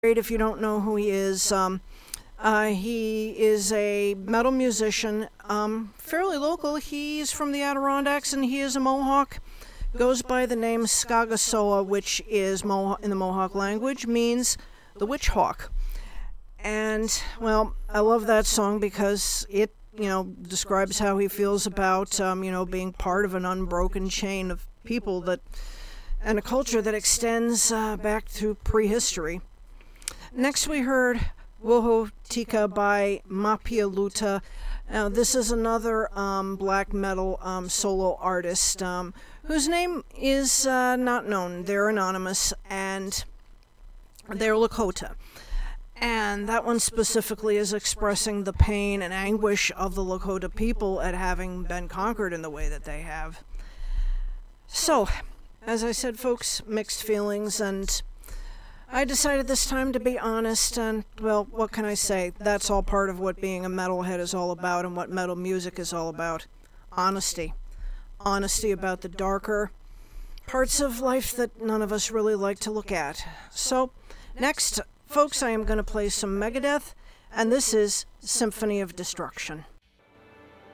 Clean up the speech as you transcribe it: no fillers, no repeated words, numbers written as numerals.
Great if you don't know who he is. He is a metal musician, fairly local. He's from the Adirondacks and he is a Mohawk. Goes by the name Skagasoa, which is in the Mohawk language means the witch hawk. And, well, I love that song because it, describes how he feels about, being part of an unbroken chain of people and a culture that extends back to prehistory. Next we heard Wohotika by Mapialuta. Now this is another black metal solo artist whose name is not known. They're anonymous and they're Lakota. And that one specifically is expressing the pain and anguish of the Lakota people at having been conquered in the way that they have. So, as I said, folks, mixed feelings, and I decided this time to be honest, and, well, what can I say? That's all part of what being a metalhead is all about and what metal music is all about. Honesty. Honesty about the darker parts of life that none of us really like to look at. So, next, folks, I am going to play some Megadeth, and this is Symphony of Destruction.